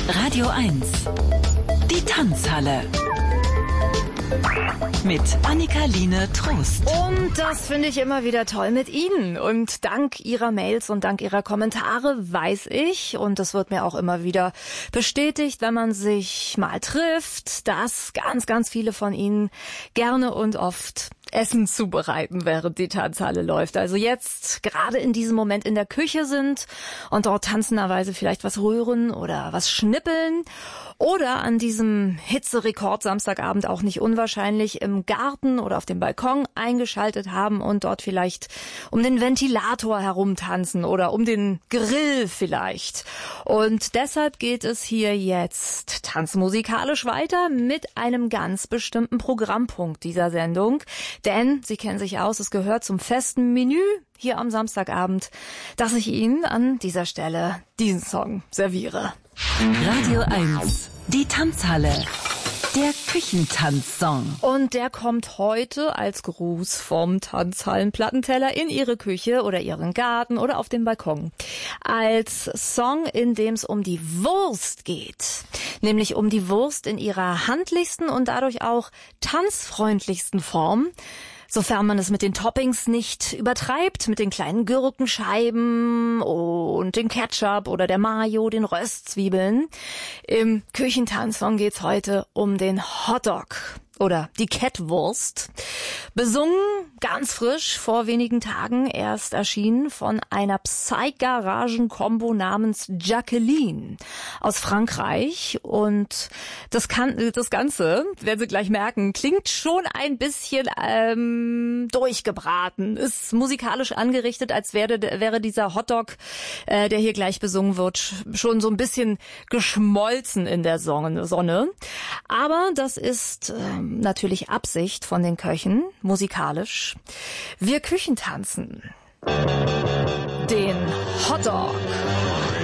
Radio 1. Die Tanzhalle. Mit Annika-Line Trost. Und das finde ich immer wieder toll mit Ihnen. Und dank Ihrer Mails und dank Ihrer Kommentare weiß ich, und das wird mir auch immer wieder bestätigt, wenn man sich mal trifft, dass ganz, ganz viele von Ihnen gerne und oft Essen zubereiten, während die Tanzhalle läuft. Also jetzt gerade in diesem Moment in der Küche sind und dort tanzenderweise vielleicht was rühren oder was schnippeln. Oder an diesem Hitzerekord Samstagabend auch nicht unwahrscheinlich im Garten oder auf dem Balkon eingeschaltet haben und dort vielleicht um den Ventilator herumtanzen oder um den Grill vielleicht. Und deshalb geht es hier jetzt tanzmusikalisch weiter mit einem ganz bestimmten Programmpunkt dieser Sendung. Denn, Sie kennen sich aus, es gehört zum festen Menü hier am Samstagabend, dass ich Ihnen an dieser Stelle diesen Song serviere. Radio 1. Die Tanzhalle. Der Küchentanzsong. Und der kommt heute als Gruß vom Tanzhallenplattenteller in Ihre Küche oder Ihren Garten oder auf den Balkon. Als Song, in dem es um die Wurst geht. Nämlich um die Wurst in ihrer handlichsten und dadurch auch tanzfreundlichsten Form. Sofern man es mit den Toppings nicht übertreibt, mit den kleinen Gurkenscheiben und dem Ketchup oder der Mayo, den Röstzwiebeln. Im Küchentanzsong geht's heute um den Hotdog oder die Kettwurst. Besungen, ganz frisch, vor wenigen Tagen erst erschienen von einer Psy-Garagen-Kombo namens Jacqueline aus Frankreich. Und das Ganze, werden Sie gleich merken, klingt schon ein bisschen durchgebraten. Ist musikalisch angerichtet, als wäre dieser Hotdog, der hier gleich besungen wird, schon so ein bisschen geschmolzen in der Sonne. Aber das ist natürlich Absicht von den Köchen, musikalisch. Wir Küchentanzen den Hotdog.